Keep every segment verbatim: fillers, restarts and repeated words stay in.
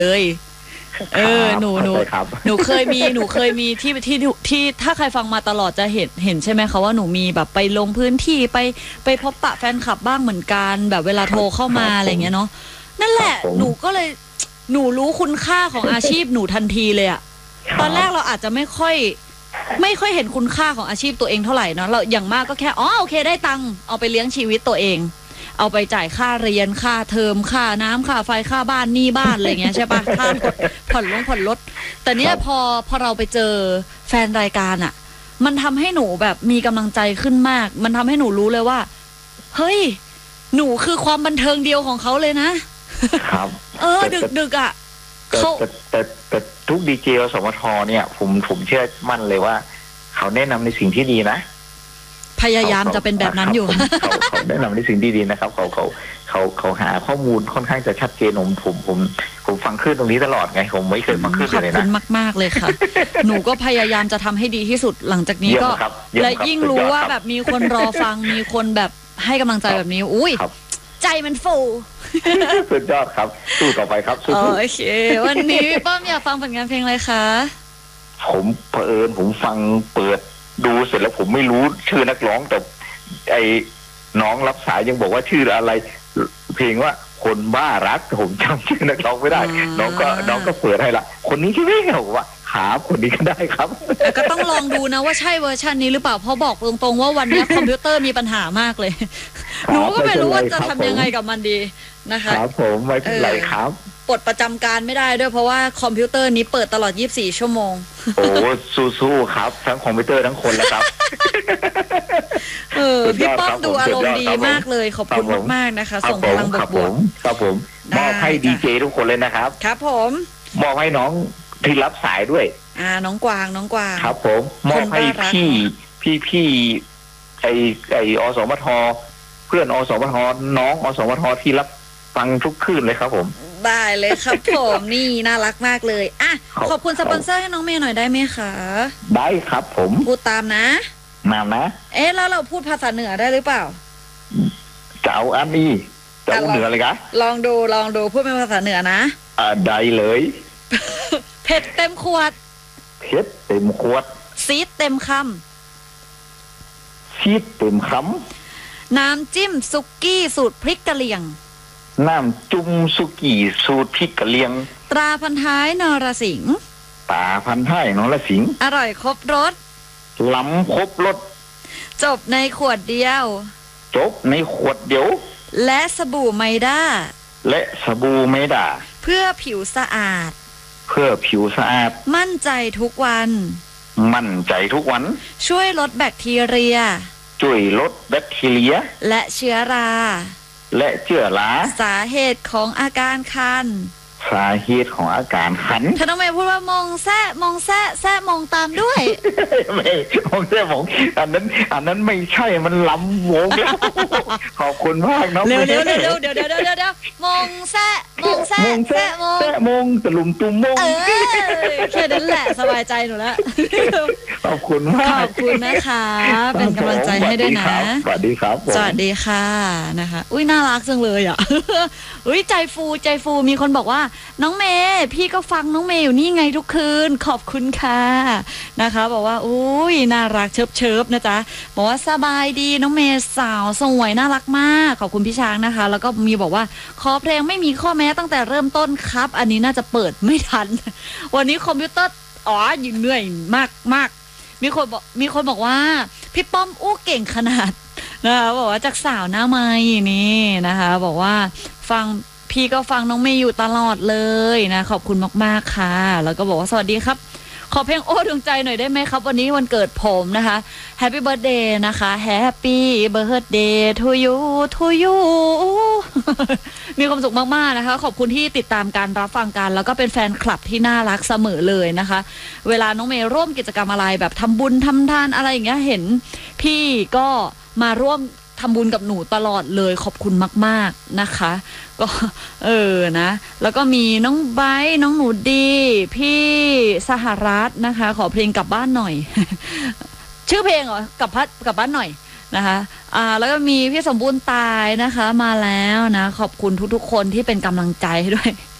เลยเออหนูหนูหนูเคยมีหนูเคยมีที่ที่ที่ถ้าใครฟังมาตลอดจะเห็นเห็นใช่ไหมคะว่าหนูมีแบบไปลงพื้นที่ไปไปพบปะแฟนคลับบ้างเหมือนกันแบบเวลาโทรเข้ามาอะไรเงี้ยเนาะนั่นแหละหนูก็เลยหนูรู้คุณค่าของอาชีพหนูทันทีเลยอะตอนแรกเราอาจจะไม่ค่อยไม่ค่อยเห็นคุณค่าของอาชีพตัวเองเท่าไหร่เนาะเราอย่างมากก็แค่อ๋อโอเคได้ตังค์เอาไปเลี้ยงชีวิตตัวเองเอาไปจ่ายค่าเรียนค่าเทอมค่าน้ำค่าไฟค่าบ้านหนี้บ้านอะไรเงี้ยใช่ปะค่าผ่อนลงผ่อนรถแต่เนี้ยพอพอเราไปเจอแฟนรายการอ่ะมันทำให้หนูแบบมีกำลังใจขึ้นมากมันทำให้หนูรู้เลยว่าเฮ้ยหนูคือความบันเทิงเดียวของเขาเลยนะครับเออดึกดึกอ่ะเขาแต่แต่แต่ทุกดีเจอสมทเนี่ยผมผมเชื่อมั่นเลยว่าเขาแนะนำในสิ่งที่ดีนะพยายามจะเป็นแบบนั้นอยู่เขาเขาแนะนำในสิ่งที่ดีนะครับเขาเขาเขาเขาหาข้อมูลค่อนข้างจะชัดเจนผมผมผมผมฟังขึ้นตรงนี้ตลอดไงผมไม่เคยฟังขึ้นเลยนะขอบคุณมากๆเลยค่ะหนูก็พยายามจะทำให้ดีที่สุดหลังจากนี้ก็และยิ่งรู้ว่าแบบมีคนรอฟังมีคนแบบให้กำลังใจแบบนี้อุ้ยใจมันฟูสุดยอดครับสู้ต่อไปครับสู้โอเควันนี้ป้อมอยากฟังผลงานเพลงอะไรคะผมเผอิญผมฟังเปิดดูเสร็จแล้วผมไม่รู้ชื่อนักร้องแต่ไอ้น้องรับสายยังบอกว่าชื่ออะไรเพลงว่าคนบ้ารักผมจำชื่อนักร้องไม่ได้น้องก็น้องก็เปิดให้ละคนนี้ใช่ไหมผมว่าหาคนนี้ก็ได้ครับก็ต้องลองดูนะว่าใช่เวอร์ชันนี้หรือเปล่าเพราะบอกตรงๆว่าวันนี้คอมพิวเตอร์มีปัญหามากเลยหนูก็ไม่รู้ว่าจะทำยังไงกับมันดีนะคะครับผมไม่เป็นไรครับปลดประจำการไม่ได้ด้วยเพราะว่าคอมพิวเตอร์นี้เปิดตลอดยี่สิบสี่ชั่วโมงโอ้สู้ๆครับทั้งคอมพิวเตอร์ทั้งคนแล้วครับเออพี่ป้อมดูอารมณ์ดีมากเลยขอบคุณมากๆนะคะส่งพลังบวกๆครับผมมอบให้ดีเจทุกคนเลยนะครับครับผมมอบให้น้องที่รับสายด้วยอ่าน้องกวางน้องกวางครับผมมอบให้พี่พี่พี่ไอไออสมทเพื่อนอสมทน้องอสมทที่รับฟังทุกคืนเลยครับผมได้เลยครับผมนี่น่ารักมากเลยอ่ะขอบคุณสปอนเซอร์ให้น้องเมย์หน่อยได้ไหมคะได้ครับผมพูดตามนะนามนะเอ๊ะแล้วเราพูดภาษาเหนือได้หรือเปล่าเจ้าอันนี้เจ้าเหนือเลยคะลองดูลองดูพูดเป็นภาษาเหนือนะอ่าได้เลยเผ็ดเต็มขวดเผ็ดเต็มขวดซีดเต็มคำซีดเต็มคำน้ำจิ้มซุกี้สูตรพริกกะเหรี่ยงน้ำจุ่มสุกี้สูตรพริกกะเหรี่ยงตราพันท้ายนรสิงห์ตาพันท้ายนรสิงห์อร่อยครบรสล้ำครบรสจบในขวดเดียวจบในขวดเดียวและสบู่ไมด้าและสบู่ไมด้าเพื่อผิวสะอาดเพื่อผิวสะอาดมั่นใจทุกวันมั่นใจทุกวันช่วยลดแบคทีเรียช่วยลดแบคทีเรียและเชื้อราและเชื้อราสาเหตุของอาการคันสาเหตุของอาการคันเธอต้องไปพูดว่ามองแซ่มองแซ่แซ่มองตามด้วยไม่มองแซ่มองอันนั้นอันนั้นไม่ใช่มันล้ำวงขอบคุณมากน้องเร็วเร็วเร็วเดี๋ยวเดี๋ยวเดี๋ยวเดี๋ยวมองแซ่มองแซ่แซ่มองแซ่มองตะลุมตุ่มมองเออแค่นั้นแหละสบายใจหนูละขอบคุณมากขอบคุณนะคะเป็นกำลังใจให้ด้วยนะสวัสดีครับสวัสดีค่ะนะคะอุ้ยน่ารักจังเลยอ่ะอุ้ยใจฟูใจฟูมีคนบอกว่าน้องเมย์พี่ก็ฟังน้องเมย์อยู่นี่ไงทุกคืนขอบคุณค่ะนะคะบอกว่าอุ้ยน่ารักเชิบเชิบนะจ๊ะบอกว่าสบายดีน้องเมย์สาวสวยน่ารักมากขอบคุณพี่ช้างนะคะแล้วก็มีบอกว่าขอเพลงไม่มีข้อแม้ตั้งแต่เริ่มต้นครับอันนี้น่าจะเปิดไม่ทันวันนี้คอมพิวเตอร์อ๋อยิ่งเหนื่อยมากมากมีคนบอกมีคนบอกว่าพี่ป้อมอู้เก่งขนาดนะคะบอกว่าจากสาวหน้าไม้นี่นะคะบอกว่าฟังพี่ก็ฟังน้องเมย์อยู่ตลอดเลยนะขอบคุณมากๆค่ะแล้วก็บอกว่าสวัสดีครับขอเพลงโอ้ดวงใจหน่อยได้ไหมครับวันนี้วันเกิดผมนะคะ Happy Birthday นะคะ Happy Birthday to you to you มีความสุขมากๆนะคะขอบคุณที่ติดตามการรับฟังกันแล้วก็เป็นแฟนคลับที่น่ารักเสมอเลยนะคะเวลาน้องเมย์ร่วมกิจกรรมอะไรแบบทำบุญทำทานอะไรอย่างเงี้ยเห็นพี่ก็มาร่วมทำบุญกับหนูตลอดเลยขอบคุณมากๆนะคะก็เออนะแล้วก็มีน้องไบร์ทน้องหนูดีพี่สหรัฐนะคะขอเพลงกลับบ้านหน่อย ชื่อเพลงเหรอกลับพัดกลับบ้านหน่อยนะคะอ่าแล้วก็มีพี่สมบูรณ์ตายนะคะมาแล้วนะขอบคุณทุกๆคนที่เป็นกำลังใจให้ด้วย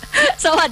สวัส